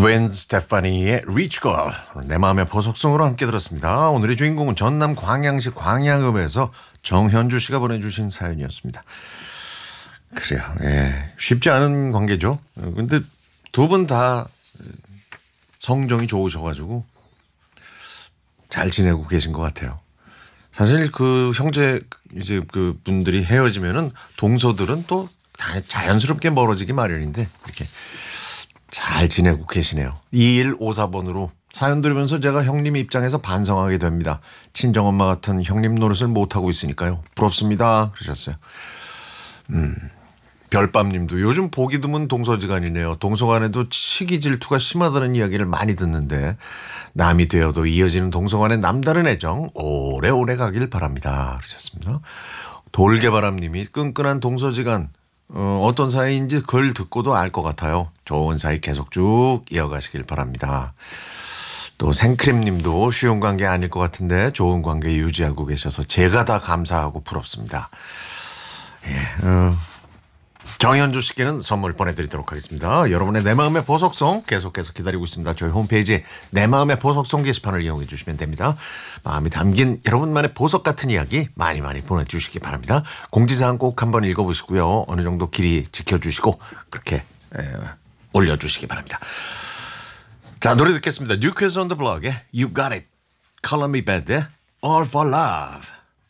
괸 스테파니의 Rich Girl, 내 마음의 보석성으로 함께 들었습니다. 오늘의 주인공은 전남 광양시 광양읍에서 정현주 씨가 보내주신 사연이었습니다. 그래요. 예. 쉽지 않은 관계죠. 근데 두 분 다 성정이 좋으셔가지고 잘 지내고 계신 것 같아요. 사실 그 형제 이제 그 분들이 헤어지면은 동서들은 또 자연스럽게 멀어지기 마련인데 이렇게 잘 지내고 계시네요. 2154번으로 사연 들으면서 제가 형님 입장에서 반성하게 됩니다. 친정엄마 같은 형님 노릇을 못하고 있으니까요. 부럽습니다. 그러셨어요. 별밤님도 요즘 보기 드문 동서지간이네요. 동서간에도 시기 질투가 심하다는 이야기를 많이 듣는데 남이 되어도 이어지는 동서간의 남다른 애정 오래오래 가길 바랍니다. 그러셨습니다. 돌개바람님이 끈끈한 동서지간 어떤 사이인지 글 듣고도 알 것 같아요. 좋은 사이 계속 쭉 이어가시길 바랍니다. 또 생크림님도 쉬운 관계 아닐 것 같은데 좋은 관계 유지하고 계셔서 제가 다 감사하고 부럽습니다. 예, 정현주 씨께는 선물 보내드리도록 하겠습니다. 여러분의 내 마음의 보석송 계속해서 기다리고 있습니다. 저희 홈페이지 내 마음의 보석송 게시판을 이용해 주시면 됩니다. 마음이 담긴 여러분만의 보석 같은 이야기 많이 보내주시기 바랍니다. 공지사항 꼭 한번 읽어보시고요. 어느 정도 길이 지켜주시고 그렇게 올려주시기 바랍니다. 자, 노래 듣겠습니다. 뉴 퀴즈 온 더 블럭의 You Got It, Color Me Bad의 All for Love.